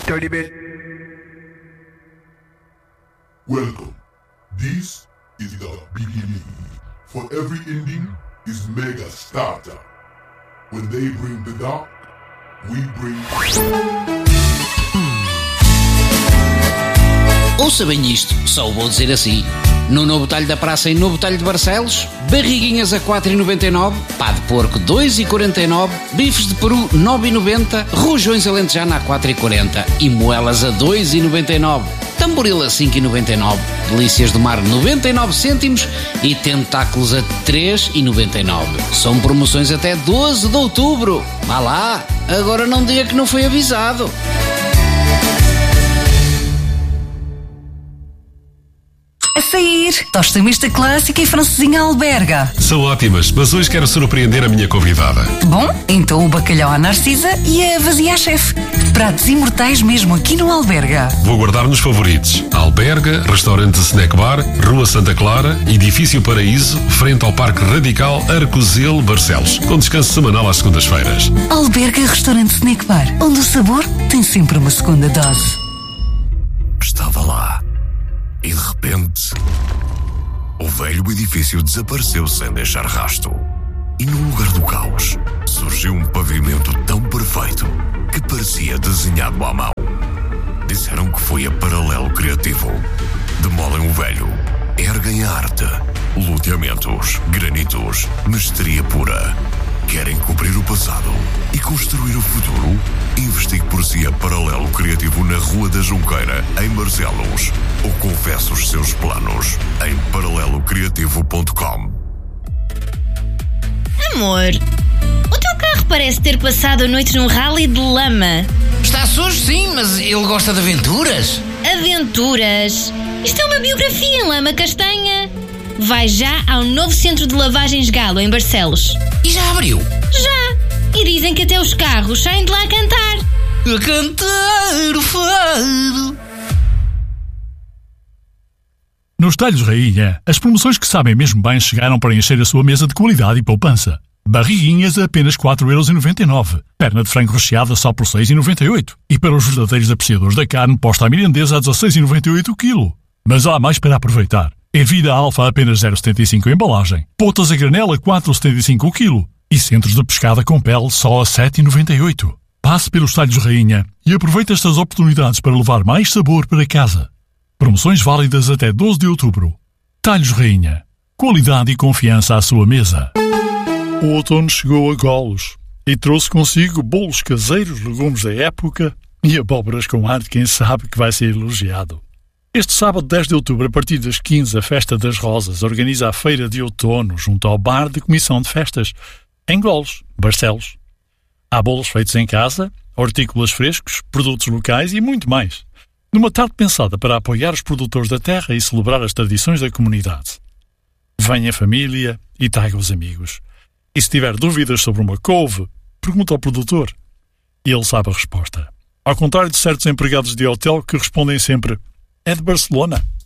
Dirty bit. Welcome. This is the beginning. For every ending is mega starter. When they bring the dark, we bring... Ouça bem isto, só o vou dizer assim. No Novo Talho da Praça e Novo Talho de Barcelos, barriguinhas a 4,99, pá de porco 2,49, bifes de peru 9,90, rojões alentejano a 4,40 e moelas a 2,99, tamboril a 5,99, delícias do mar 99 cêntimos e tentáculos a 3,99. São promoções até 12 de outubro. Vá lá, agora não diga que não foi avisado. A sair, tosta mista clássica e francesinha alberga. São ótimas, mas hoje quero surpreender a minha convidada. Bom, então o bacalhau à Narcisa e a vazia à chefe. Pratos imortais mesmo aqui no Alberga. Vou guardar nos favoritos. Alberga, restaurante Snack Bar, Rua Santa Clara, Edifício Paraíso, frente ao Parque Radical, Arcozelo, Barcelos, com descanso semanal às segundas-feiras. Alberga Restaurante Snack Bar, onde o sabor tem sempre uma segunda dose. Estava lá. E de repente, o velho edifício desapareceu sem deixar rasto. E no lugar do caos, surgiu um pavimento tão perfeito que parecia desenhado à mão. Disseram que foi a Paralelo Criativo. Demolem o velho, erguem a arte, loteamentos, granitos, mestria pura. Querem cobrir o passado e construir o futuro? Investigue por si a Paralelo Criativo na Rua da Junqueira, em Barcelos. Ou confesse os seus planos em paralelocriativo.com. Amor, o teu carro parece ter passado a noite num rally de lama. Está sujo sim, mas ele gosta de aventuras. Aventuras? Isto é uma biografia em lama castanha. Vai já ao novo centro de lavagens Galo, em Barcelos. E já abriu? Já! E dizem que até os carros saem de lá a cantar. A cantar o fado. Nos Talhos Rainha, as promoções que sabem mesmo bem chegaram para encher a sua mesa de qualidade e poupança. Barriguinhas a apenas 4,99€. Perna de frango recheada só por 6,98€. E para os verdadeiros apreciadores da carne, posta à mirandesa a 16,98€ o quilo. Mas há mais para aproveitar. Ervilha alfa a apenas 0,75€ a embalagem. Potas a granela 4,75€ o quilo. E centros de pescada com pele só a 7,98€. Passe pelos Talhos Rainha e aproveite estas oportunidades para levar mais sabor para casa. Promoções válidas até 12 de outubro. Talhos Rainha. Qualidade e confiança à sua mesa. O outono chegou a golos e trouxe consigo bolos caseiros, legumes da época e abóboras com ar de quem sabe que vai ser elogiado. Este sábado 10 de outubro, a partir das 15, a Festa das Rosas organiza a Feira de Outono junto ao bar da Comissão de Festas, em Golos, Barcelos. Há bolos feitos em casa, hortícolas frescos, produtos locais e muito mais. Numa tarde pensada para apoiar os produtores da terra e celebrar as tradições da comunidade. Venha a família e traga os amigos. E se tiver dúvidas sobre uma couve, pergunta ao produtor. E ele sabe a resposta. Ao contrário de certos empregados de hotel que respondem sempre: é de Barcelona.